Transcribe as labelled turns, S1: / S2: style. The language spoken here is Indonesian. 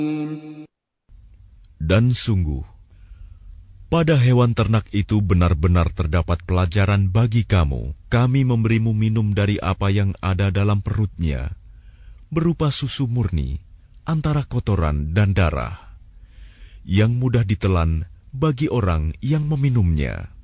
S1: Dan sungguh, pada hewan ternak itu benar-benar terdapat pelajaran bagi kamu. Kami memberimu minum dari apa yang ada dalam perutnya, berupa susu murni, antara kotoran dan darah, yang mudah ditelan bagi orang yang meminumnya.